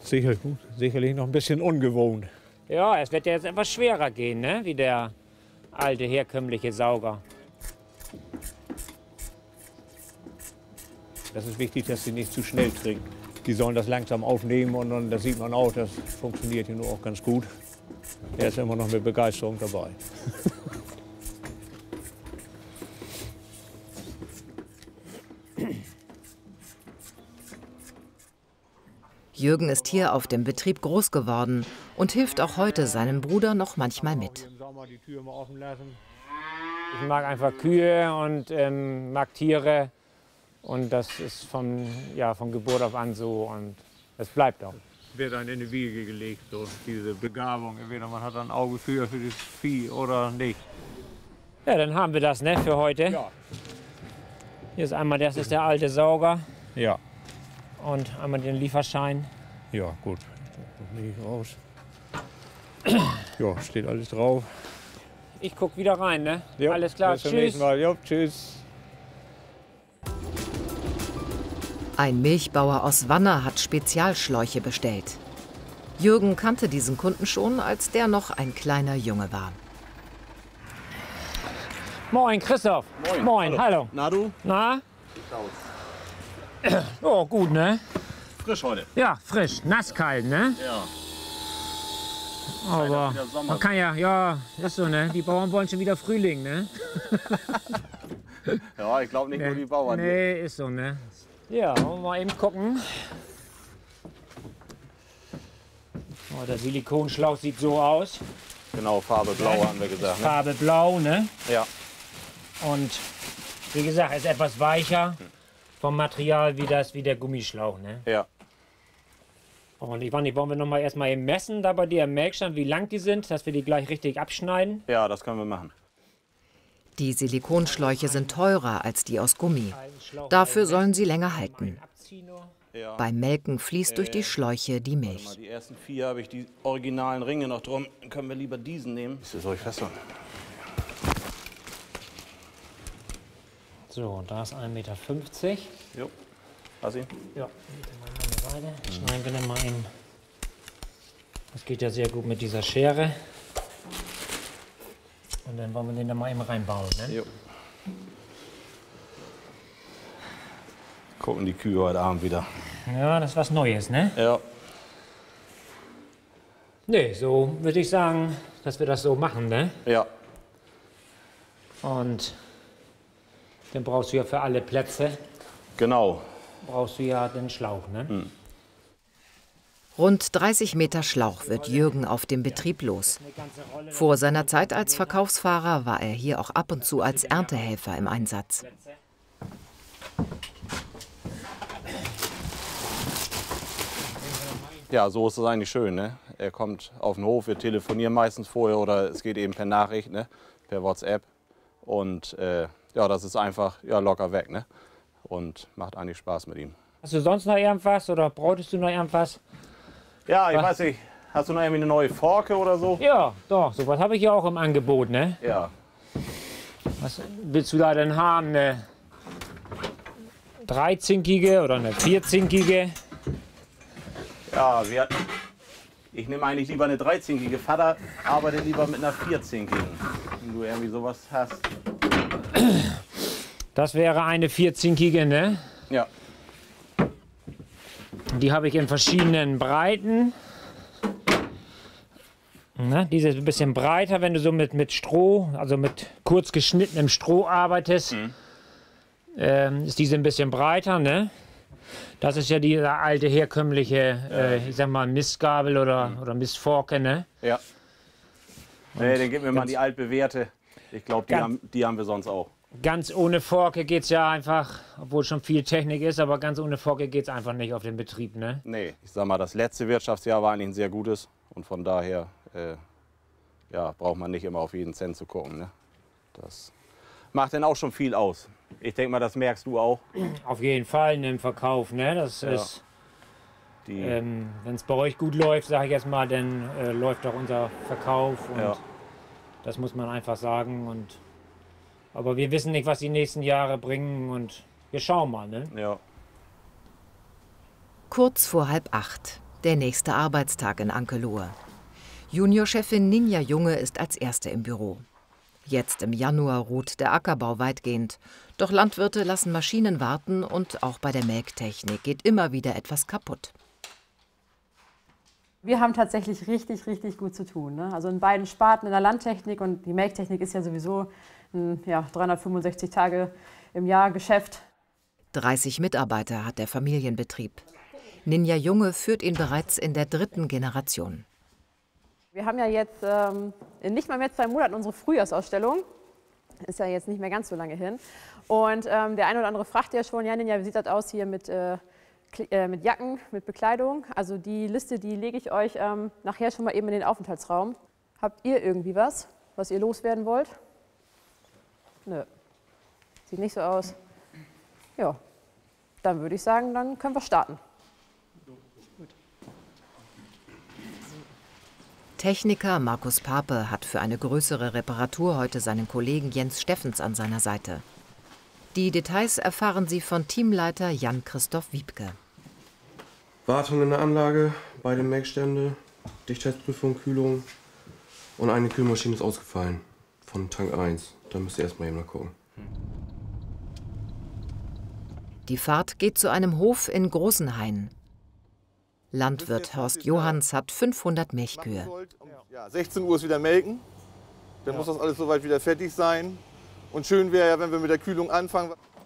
sicherlich noch ein bisschen ungewohnt. Ja, es wird ja jetzt etwas schwerer gehen, ne? Wie der alte herkömmliche Sauger. Das ist wichtig, dass sie nicht zu schnell trinken. Die sollen das langsam aufnehmen und dann das sieht man auch, das funktioniert hier nur auch ganz gut. Er ist immer noch mit Begeisterung dabei. Jürgen ist hier auf dem Betrieb groß geworden und hilft auch heute seinem Bruder noch manchmal mit. Ich mag einfach Kühe und mag Tiere. Und das ist von Geburt auf an so und es bleibt auch. Wird dann in die Wiege gelegt, so diese Begabung. Entweder man hat ein Auge für das Vieh oder nicht. Ja, dann haben wir das, ne, für heute. Ja. Hier ist einmal, das ist der alte Sauger. Ja. Und einmal den Lieferschein. Ja, gut. Das lege ich raus. Ja, steht alles drauf. Ich guck wieder rein, ne? Jo, alles klar, bis zum tschüss. nächsten Mal. Jo, tschüss. Ein Milchbauer aus Wanner hat Spezialschläuche bestellt. Jürgen kannte diesen Kunden schon, als der noch ein kleiner Junge war. Moin, Christoph. Moin. Moin, hallo. Na du? Na? Oh, gut, ne? Frisch heute. Ja, frisch, nasskalt, ne? Ja. Aber wieder Sommer. man kann ja, ist so, ne? Die Bauern wollen schon wieder Frühling, ne? Ja, ich glaube nicht nur die Bauern. Nee, ist so, ne? Ja, wollen wir mal eben gucken. Oh, der Silikonschlauch sieht so aus. Genau, Farbe Blau haben wir gesagt. Ne? Farbe Blau, ne? Ja. Und wie gesagt, ist etwas weicher vom Material wie der Gummischlauch, ne? Ja. Und ich weiß nicht, wollen wir noch mal erstmal eben messen da bei dir im Melkstand, wie lang die sind, dass wir die gleich richtig abschneiden? Ja, das können wir machen. Die Silikonschläuche sind teurer als die aus Gummi. Dafür sollen sie länger halten. Ja. Beim Melken fließt durch die Schläuche die Mal, Milch. die ersten 4 habe ich die originalen Ringe noch drum. Dann können wir lieber diesen nehmen. Soll ich festhalten? So, da ist 1,50 Meter. Jo. Lass ihn. Ja, mal eine Weile. Schneiden wir dann mal eben. Das geht ja sehr gut mit dieser Schere. Und dann wollen wir den da mal eben reinbauen, ne? Jo. Gucken die Kühe heute Abend wieder. Ja, das ist was Neues, ne? Ja. Nee, so würde ich sagen, dass wir das so machen, ne? Ja. Und dann brauchst du ja für alle Plätze, Genau. brauchst du ja den Schlauch, ne? Rund 30 Meter Schlauch wird Jürgen auf dem Betrieb los. Vor seiner Zeit als Verkaufsfahrer war er hier auch ab und zu als Erntehelfer im Einsatz. Ja, so ist es eigentlich schön. Ne? Er kommt auf den Hof, wir telefonieren meistens vorher oder es geht eben per Nachricht, ne? Per WhatsApp. Und ja, das ist einfach locker weg. Ne? Und macht eigentlich Spaß mit ihm. Hast du sonst noch irgendwas oder brauchtest du noch irgendwas? Ja, ich weiß nicht, hast du noch irgendwie eine neue Forke oder so? Ja, doch, sowas habe ich ja auch im Angebot, ne? Ja. Was willst du da denn haben? Eine 13-kige oder eine 14-kige? Ja, ich nehme eigentlich lieber eine 13-gige. Vater arbeitet lieber mit einer 14-gigen. Wenn du irgendwie sowas hast. Das wäre eine 14-kige, ne? Ja. Die habe ich in verschiedenen Breiten. Ne? Diese ist ein bisschen breiter, wenn du so mit Stroh, also mit kurz geschnittenem Stroh arbeitest. Ist diese ein bisschen breiter, ne? Das ist ja diese alte herkömmliche, ich sag mal, Mistgabel oder Mistforke, ne? Ja. Nee, dann gib mir mal die altbewährte. Ich glaube, die haben wir sonst auch. Ganz ohne Forke geht es ja einfach, obwohl schon viel Technik ist, aber ganz ohne Forke geht es einfach nicht auf den Betrieb, ne? Nee, ich sag mal, das letzte Wirtschaftsjahr war eigentlich ein sehr gutes. Und von daher ja, braucht man nicht immer auf jeden Cent zu gucken. Ne? Das macht dann auch schon viel aus. Ich denke mal, das merkst du auch. Auf jeden Fall im Verkauf, ne? Das ist, wenn es bei euch gut läuft, sage ich jetzt mal, dann läuft auch unser Verkauf. Und das muss man einfach sagen. Aber wir wissen nicht, was die nächsten Jahre bringen und wir schauen mal, ne? Ja. Kurz vor 7:30. Der nächste Arbeitstag in Ankelohe. Juniorchefin Ninja Junge ist als Erste im Büro. Jetzt im Januar ruht der Ackerbau weitgehend. Doch Landwirte lassen Maschinen warten und auch bei der Melktechnik geht immer wieder etwas kaputt. Wir haben tatsächlich richtig gut zu tun, ne? Also in beiden Sparten, in der Landtechnik, und die Melktechnik ist ja sowieso ein 365 Tage im Jahr Geschäft. 30 Mitarbeiter hat der Familienbetrieb. Ninja Junge führt ihn bereits in der 3. Generation. Wir haben ja jetzt in nicht mal mehr 2 Monaten unsere Frühjahrsausstellung. Ist ja jetzt nicht mehr ganz so lange hin. Und der eine oder andere fragt ja schon, ja Ninja, wie sieht das aus hier mit Jacken, mit Bekleidung? Also die Liste, die lege ich euch nachher schon mal eben in den Aufenthaltsraum. Habt ihr irgendwie was ihr loswerden wollt? Nö. Sieht nicht so aus. Ja, dann würde ich sagen, dann können wir starten. Techniker Markus Pape hat für eine größere Reparatur heute seinen Kollegen Jens Steffens an seiner Seite. Die Details erfahren Sie von Teamleiter Jan-Christoph Wiebke. Wartung in der Anlage, beide Melkstände, Dichtheitsprüfung, Kühlung und eine Kühlmaschine ist ausgefallen von Tank 1. Da müsst ihr erstmal eben mal gucken. Die Fahrt geht zu einem Hof in Großenhain. Landwirt Horst Johanns hat 500 Milchkühe. Ja, 16 Uhr ist wieder melken. Dann muss das alles soweit wieder fertig sein. Und schön wäre ja, wenn wir mit der Kühlung anfangen.